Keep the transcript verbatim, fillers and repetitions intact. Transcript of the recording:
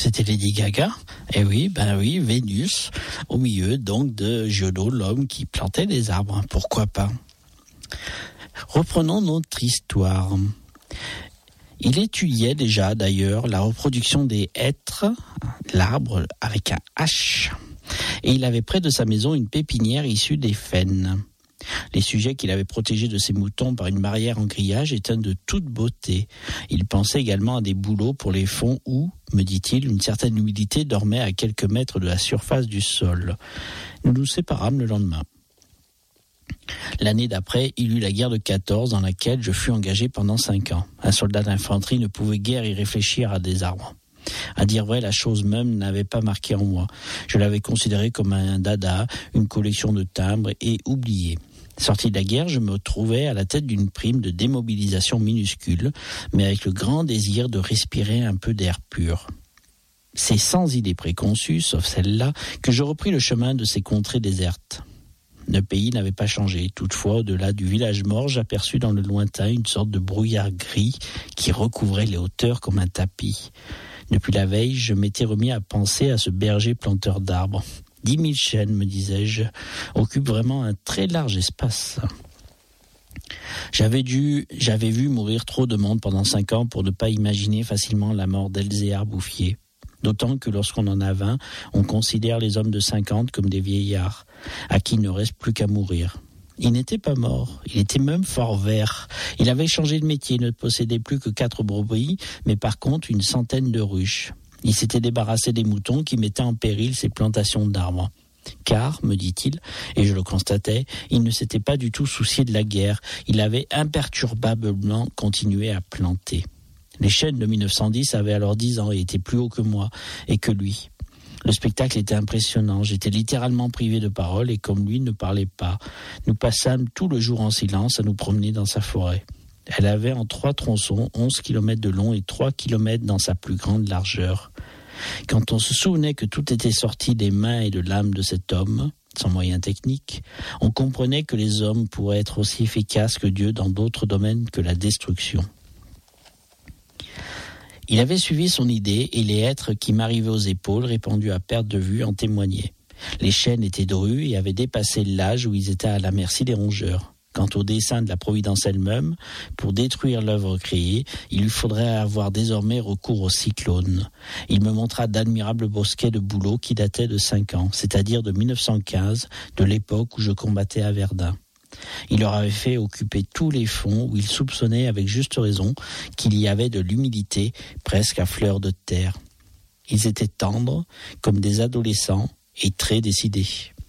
C'était Lady Gaga. Eh oui, ben oui, Vénus, au milieu donc de Giono, l'homme qui plantait des arbres. Pourquoi pas? Reprenons notre histoire. Il étudiait déjà d'ailleurs la reproduction des hêtres, l'arbre avec un H, et il avait près de sa maison une pépinière issue des faînes. Les sujets qu'il avait protégés de ses moutons par une barrière en grillage étaient de toute beauté. Il pensait également à des bouleaux pour les fonds où, me dit-il, une certaine humidité dormait à quelques mètres de la surface du sol. Nous nous séparâmes le lendemain. L'année d'après, il eut la guerre de quatorze dans laquelle je fus engagé pendant cinq ans. Un soldat d'infanterie ne pouvait guère y réfléchir à des arbres. À dire vrai, la chose même n'avait pas marqué en moi. Je l'avais considéré comme un dada, une collection de timbres et oublié. Sorti de la guerre, je me trouvais à la tête d'une prime de démobilisation minuscule, mais avec le grand désir de respirer un peu d'air pur. C'est sans idée préconçue, sauf celle-là, que je repris le chemin de ces contrées désertes. Le pays n'avait pas changé. Toutefois, au-delà du village mort, j'aperçus dans le lointain une sorte de brouillard gris qui recouvrait les hauteurs comme un tapis. Depuis la veille, je m'étais remis à penser à ce berger planteur d'arbres. Dix mille chênes, me disais-je, occupent vraiment un très large espace. J'avais dû, j'avais vu mourir trop de monde pendant cinq ans pour ne pas imaginer facilement la mort d'Elzéar Bouffier. D'autant que lorsqu'on en a vingt, on considère les hommes de cinquante comme des vieillards, à qui il ne reste plus qu'à mourir. Il n'était pas mort, il était même fort vert. Il avait changé de métier, ne possédait plus que quatre brebis, mais par contre une centaine de ruches. Il s'était débarrassé des moutons qui mettaient en péril ses plantations d'arbres. Car, me dit-il, et je le constatais, il ne s'était pas du tout soucié de la guerre. Il avait imperturbablement continué à planter. Les chênes de mille neuf cent dix avaient alors dix ans et étaient plus hauts que moi et que lui. Le spectacle était impressionnant. J'étais littéralement privé de parole et comme lui ne parlait pas, nous passâmes tout le jour en silence à nous promener dans sa forêt. Elle avait en trois tronçons onze kilomètres de long et trois kilomètres dans sa plus grande largeur. Quand on se souvenait que tout était sorti des mains et de l'âme de cet homme, sans moyens techniques, on comprenait que les hommes pourraient être aussi efficaces que Dieu dans d'autres domaines que la destruction. Il avait suivi son idée et les hêtres qui m'arrivaient aux épaules, répandus à perte de vue, en témoignaient. Les chênes étaient drus et avaient dépassé l'âge où ils étaient à la merci des rongeurs. Quant au dessein de la Providence elle-même, pour détruire l'œuvre créée, il lui faudrait avoir désormais recours au cyclone. Il me montra d'admirables bosquets de bouleaux qui dataient de cinq ans, c'est-à-dire de mille neuf cent quinze, de l'époque où je combattais à Verdun. Il leur avait fait occuper tous les fonds où il soupçonnait avec juste raison qu'il y avait de l'humidité presque à fleur de terre. Ils étaient tendres, comme des adolescents, et très décidés.